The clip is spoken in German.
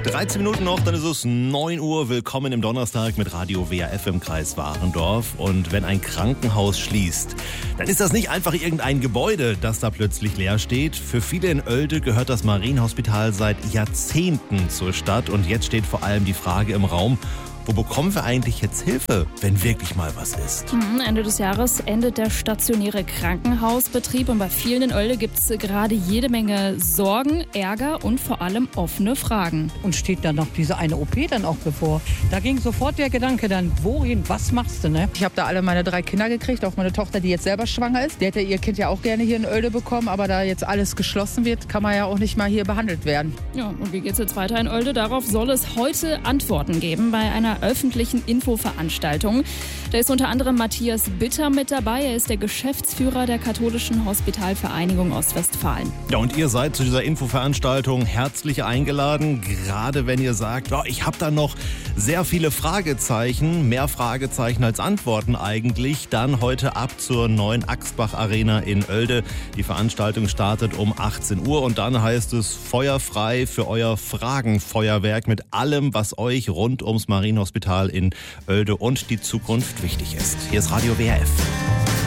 13 Minuten noch, dann ist es 9 Uhr. Willkommen im Donnerstag mit Radio WRF im Kreis Warendorf. Und wenn ein Krankenhaus schließt, dann ist das nicht einfach irgendein Gebäude, das da plötzlich leer steht. Für viele in Oelde gehört das Marienhospital seit Jahrzehnten zur Stadt. Und jetzt steht vor allem die Frage im Raum, wo bekommen wir eigentlich jetzt Hilfe, wenn wirklich mal was ist? Ende des Jahres endet der stationäre Krankenhausbetrieb und bei vielen in Oelde gibt es gerade jede Menge Sorgen, Ärger und vor allem offene Fragen. Und steht dann noch diese eine OP dann auch bevor. Da ging sofort der Gedanke dann, wohin, was machst du, ne? Ich habe da alle meine 3 Kinder gekriegt, auch meine Tochter, die jetzt selber schwanger ist. Die hätte ihr Kind ja auch gerne hier in Oelde bekommen, aber da jetzt alles geschlossen wird, kann man ja auch nicht mal hier behandelt werden. Ja, und wie geht's jetzt weiter in Oelde? Darauf soll es heute Antworten geben bei einer öffentlichen Infoveranstaltung. Da ist unter anderem Matthias Bitter mit dabei. Er ist der Geschäftsführer der Katholischen Hospitalvereinigung Ostwestfalen. Ja, und ihr seid zu dieser Infoveranstaltung herzlich eingeladen, gerade wenn ihr sagt, oh, ich habe da noch sehr viele Fragezeichen, mehr Fragezeichen als Antworten eigentlich. Dann heute ab zur neuen Axbach Arena in Oelde. Die Veranstaltung startet um 18 Uhr und dann heißt es feuerfrei für euer Fragenfeuerwerk mit allem, was euch rund ums Marienhospital in Oelde und die Zukunft wichtig ist. Hier ist Radio WRF.